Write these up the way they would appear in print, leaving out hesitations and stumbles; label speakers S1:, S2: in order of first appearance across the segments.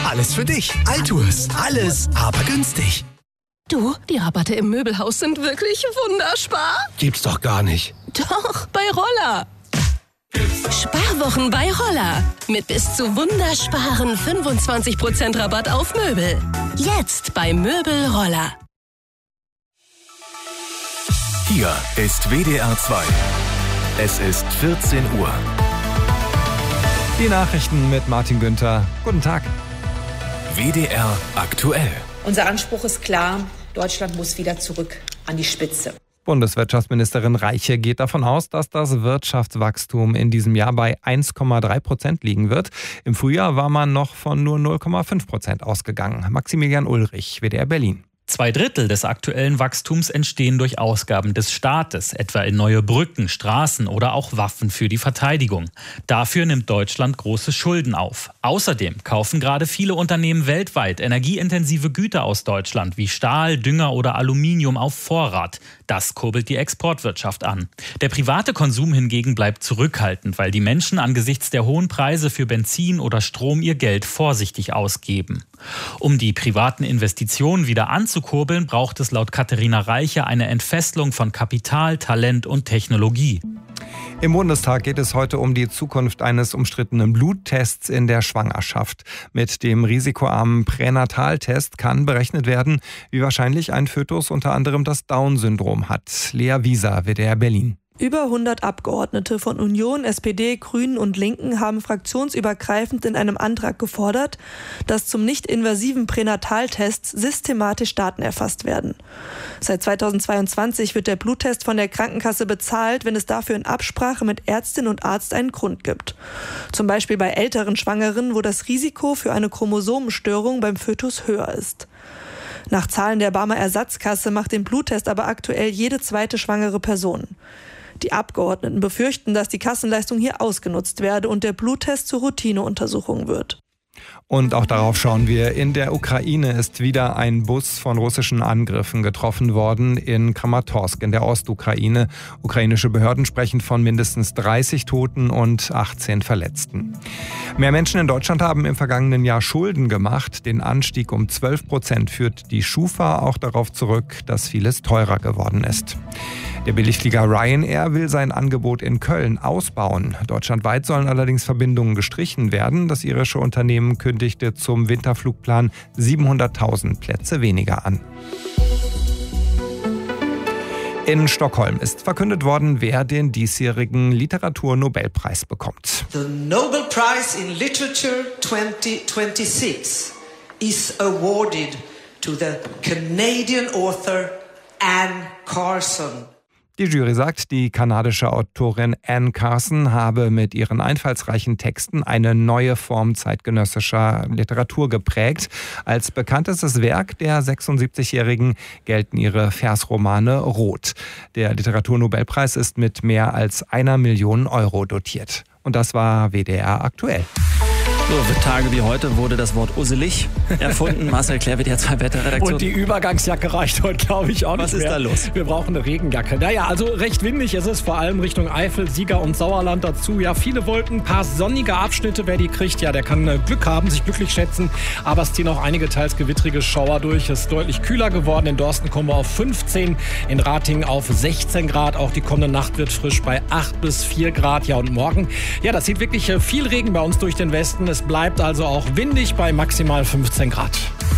S1: Alles für dich. Altours. Alles, aber günstig.
S2: Du, die Rabatte im Möbelhaus sind wirklich wunderbar.
S1: Gibt's doch gar nicht.
S2: Doch, bei Roller. Sparwochen bei Roller. Mit bis zu wundersparen 25% Rabatt auf Möbel. Jetzt bei Möbel Roller.
S3: Hier ist WDR 2. Es ist 14 Uhr.
S4: Die Nachrichten mit Martin Günther. Guten Tag.
S3: WDR aktuell.
S5: Unser Anspruch ist klar, Deutschland muss wieder zurück an die Spitze.
S4: Bundeswirtschaftsministerin Reiche geht davon aus, dass das Wirtschaftswachstum in diesem Jahr bei 1,3% liegen wird. Im Frühjahr war man noch von nur 0,5% ausgegangen. Maximilian Ulrich, WDR Berlin.
S6: 2/3 des aktuellen Wachstums entstehen durch Ausgaben des Staates, etwa in neue Brücken, Straßen oder auch Waffen für die Verteidigung. Dafür nimmt Deutschland große Schulden auf. Außerdem kaufen gerade viele Unternehmen weltweit energieintensive Güter aus Deutschland wie Stahl, Dünger oder Aluminium auf Vorrat. Das kurbelt die Exportwirtschaft an. Der private Konsum hingegen bleibt zurückhaltend, weil die Menschen angesichts der hohen Preise für Benzin oder Strom ihr Geld vorsichtig ausgeben. Um die privaten Investitionen wieder anzukurbeln, braucht es laut Katharina Reiche eine Entfesselung von Kapital, Talent und Technologie.
S4: Im Bundestag geht es heute um die Zukunft eines umstrittenen Bluttests in der Schwangerschaft. Mit dem risikoarmen Pränataltest kann berechnet werden, wie wahrscheinlich ein Fötus unter anderem das Down-Syndrom hat. Lea Wieser, WDR Berlin.
S7: Über 100 Abgeordnete von Union, SPD, Grünen und Linken haben fraktionsübergreifend in einem Antrag gefordert, dass zum nicht-invasiven Pränataltest systematisch Daten erfasst werden. Seit 2022 wird der Bluttest von der Krankenkasse bezahlt, wenn es dafür in Absprache mit Ärztin und Arzt einen Grund gibt. Zum Beispiel bei älteren Schwangeren, wo das Risiko für eine Chromosomenstörung beim Fötus höher ist. Nach Zahlen der Barmer Ersatzkasse macht den Bluttest aber aktuell jede zweite schwangere Person. Die Abgeordneten befürchten, dass die Kassenleistung hier ausgenutzt werde und der Bluttest zur Routineuntersuchung wird.
S4: Und auch darauf schauen wir. In der Ukraine ist wieder ein Bus von russischen Angriffen getroffen worden in Kramatorsk in der Ostukraine. Ukrainische Behörden sprechen von mindestens 30 Toten und 18 Verletzten. Mehr Menschen in Deutschland haben im vergangenen Jahr Schulden gemacht. Den Anstieg um 12% führt die Schufa auch darauf zurück, dass vieles teurer geworden ist. Der Billigflieger Ryanair will sein Angebot in Köln ausbauen. Deutschlandweit sollen allerdings Verbindungen gestrichen werden. Das irische Unternehmen kündigte zum Winterflugplan 700.000 Plätze weniger an. In Stockholm ist verkündet worden, wer den diesjährigen Literaturnobelpreis bekommt.
S8: The Nobel Prize in Literature 2026 is awarded to the Canadian author Anne Carson.
S4: Die Jury sagt, die kanadische Autorin Anne Carson habe mit ihren einfallsreichen Texten eine neue Form zeitgenössischer Literatur geprägt. Als bekanntestes Werk der 76-Jährigen gelten ihre Versromane Rot. Der Literaturnobelpreis ist mit mehr als 1 Million Euro dotiert. Und das war WDR aktuell.
S9: So, für Tage wie heute wurde das Wort usselig erfunden. Marcel Klär, WDR 2 Wetterredaktion.
S10: Und die Übergangsjacke reicht heute, glaube ich, auch nicht mehr.
S9: Was ist da los?
S10: Wir brauchen eine Regenjacke. Naja, also recht windig ist es, vor allem Richtung Eifel, Sieger und Sauerland dazu. Ja, viele Wolken, ein paar sonnige Abschnitte. Wer die kriegt, ja, der kann Glück haben, sich glücklich schätzen. Aber es ziehen auch einige teils gewittrige Schauer durch. Es ist deutlich kühler geworden. In Dorsten kommen wir auf 15, in Ratingen auf 16 Grad. Auch die kommende Nacht wird frisch bei 8 bis 4 Grad. Ja, und morgen, ja, das zieht wirklich viel Regen bei uns durch den Westen. Es bleibt also auch windig bei maximal 15 Grad.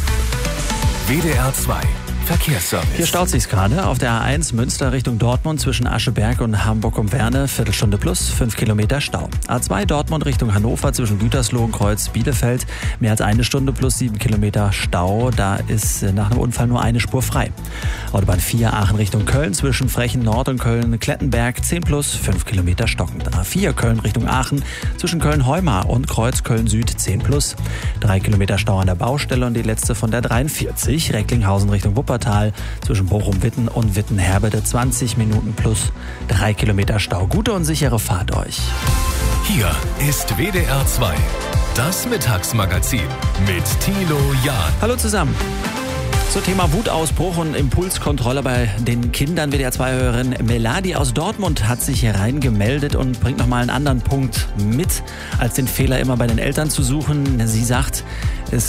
S3: WDR 2 Verkehrsservice.
S9: Hier staut sich's gerade auf der A1 Münster Richtung Dortmund zwischen Ascheberg und Hamburg-um-Werne. Viertelstunde plus, 5 Kilometer Stau. A2 Dortmund Richtung Hannover zwischen Gütersloh und Kreuz-Bielefeld. Mehr als 1 Stunde plus 7 Kilometer Stau. Da ist nach einem Unfall nur eine Spur frei. Autobahn 4 Aachen Richtung Köln zwischen Frechen Nord und Köln-Klettenberg. 10 plus, 5 Kilometer stockend. A4 Köln Richtung Aachen zwischen Köln-Heumar und Kreuz Köln-Süd. 10 plus. 3 Kilometer Stau an der Baustelle und die letzte von der 43 Recklinghausen Richtung Wuppertal zwischen Bochum-Witten und Witten-Herbede 20 Minuten plus 3 Kilometer Stau. Gute und sichere Fahrt euch.
S3: Hier ist WDR 2, das Mittagsmagazin mit Thilo Jahn.
S9: Hallo zusammen. Zum Thema Wutausbruch und Impulskontrolle bei den Kindern. WDR-2-Hörerin Melanie aus Dortmund hat sich hier reingemeldet und bringt nochmal einen anderen Punkt mit, als den Fehler immer bei den Eltern zu suchen. Sie sagt,